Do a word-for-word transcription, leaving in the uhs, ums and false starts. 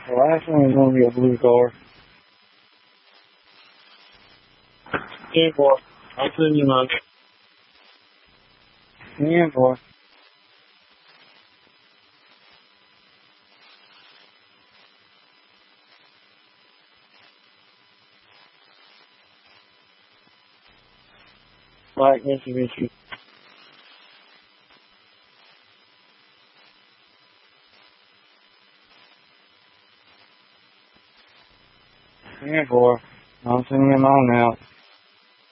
The last one is going to be a blue car. ten four. I'll send you mine. ten four. Black Mitsubishi. ten four. I'll send you mine out.